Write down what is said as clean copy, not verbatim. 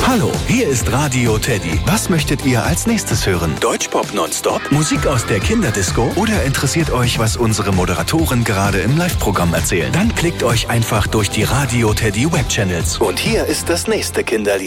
Hallo, hier ist Radio Teddy. Was möchtet ihr als nächstes hören? Deutschpop nonstop? Musik aus der Kinderdisco? Oder interessiert euch, was unsere Moderatoren gerade im Live-Programm erzählen? Dann klickt euch einfach durch die Radio Teddy Webchannels. Und hier ist das nächste Kinderlied.